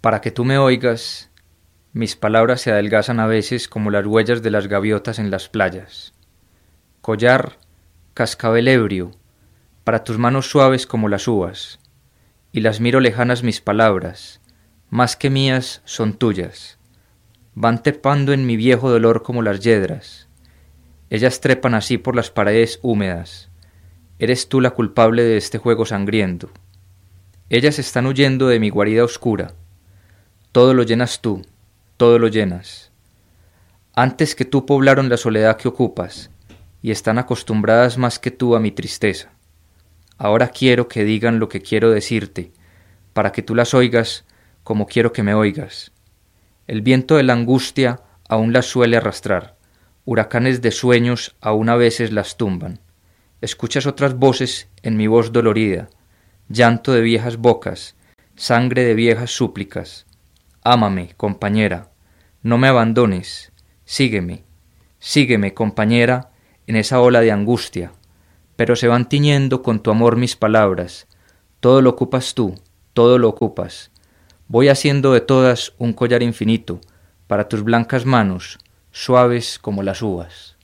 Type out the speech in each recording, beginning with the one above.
Para que tú me oigas, mis palabras se adelgazan a veces como las huellas de las gaviotas en las playas. Collar, cascabel ebrio, para tus manos suaves como las uvas, y las miro lejanas mis palabras, más que mías son tuyas. Van trepando en mi viejo dolor como las yedras. Ellas trepan así por las paredes húmedas. Eres tú la culpable de este juego sangriento. Ellas están huyendo de mi guarida oscura. Todo lo llenas tú, todo lo llenas. Antes que tú poblaron la soledad que ocupas, y están acostumbradas más que tú a mi tristeza. Ahora quiero que digan lo que quiero decirte, para que tú las oigas como quiero que me oigas. El viento de la angustia aún las suele arrastrar, huracanes de sueños aún a veces las tumban. Escuchas otras voces en mi voz dolorida, llanto de viejas bocas, sangre de viejas súplicas. Ámame, compañera, no me abandones, sígueme, compañera, en esa ola de angustia, pero se van tiñendo con tu amor mis palabras, todo lo ocupas tú, todo lo ocupas. Voy haciendo de todas un collar infinito, para tus blancas manos, suaves como las uvas.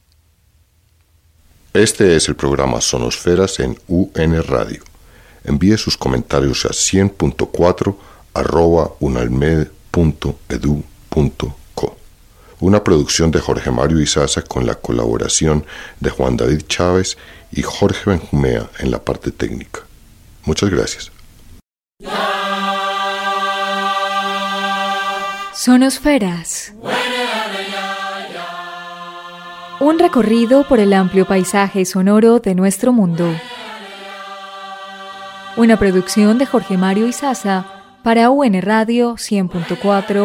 Este es el programa Sonosferas en UN Radio. Envíe sus comentarios a 100.4@unalmed.edu.co. Una producción de Jorge Mario Izaza con la colaboración de Juan David Chávez y Jorge Benjumea en la parte técnica. Muchas gracias. Sonosferas. Un recorrido por el amplio paisaje sonoro de nuestro mundo. Una producción de Jorge Mario Izaza para UN Radio 100.4